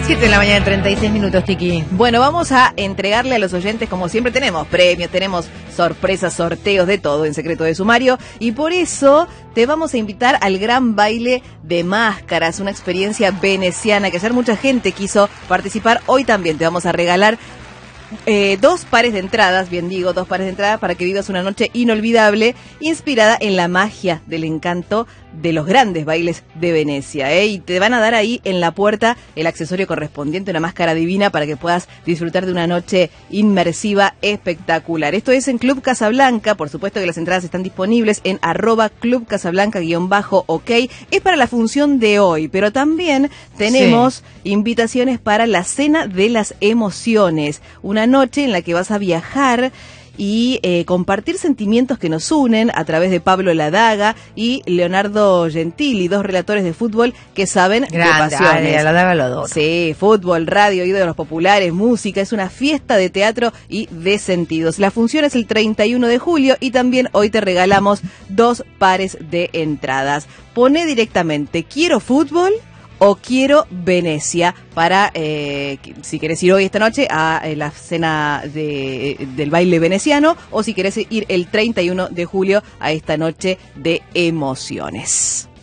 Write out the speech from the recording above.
7 de la mañana, 36 minutos, Tiki. Bueno, vamos a entregarle a los oyentes, como siempre, tenemos premios, tenemos sorpresas, sorteos, de todo en Secreto de Sumario. Y por eso te vamos a invitar al gran baile de máscaras, una experiencia veneciana que ayer mucha gente quiso participar. Hoy también te vamos a regalar 2 pares de entradas, bien digo, 2 pares de entradas para que vivas una noche inolvidable, inspirada en la magia del encanto de los grandes bailes de Venecia, y te van a dar ahí en la puerta el accesorio correspondiente, una máscara divina para que puedas disfrutar de una noche inmersiva espectacular. Esto es en Club Casablanca, por supuesto que las entradas están disponibles en @Club Casablanca_OK, es para la función de hoy, pero también tenemos invitaciones para la Cena de las Emociones, una noche en la que vas a viajar y compartir sentimientos que nos unen a través de Pablo Ladaga y Leonardo Gentili, 2 relatores de fútbol que saben de pasiones. Ladaga lo adoro. Sí, fútbol, radio, ídolos populares, música, es una fiesta de teatro y de sentidos. La función es el 31 de julio y también hoy te regalamos 2 pares de entradas. Pone directamente "quiero fútbol" o "quiero Venecia" para, si querés ir hoy esta noche a la cena del baile veneciano, o si querés ir el 31 de julio a esta noche de emociones.